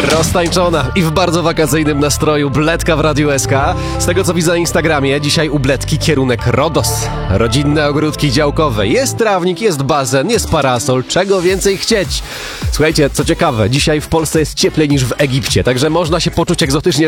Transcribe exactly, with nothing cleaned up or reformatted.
Roztańczona i w bardzo wakacyjnym nastroju Bledka w Radiu S K. Z tego co widzę na Instagramie, dzisiaj u Bledki kierunek Rodos. Rodzinne ogródki działkowe. Jest trawnik, jest basen, jest parasol. Czego więcej chcieć? Słuchajcie, co ciekawe, dzisiaj w Polsce jest cieplej niż w Egipcie, także można się poczuć egzotycznie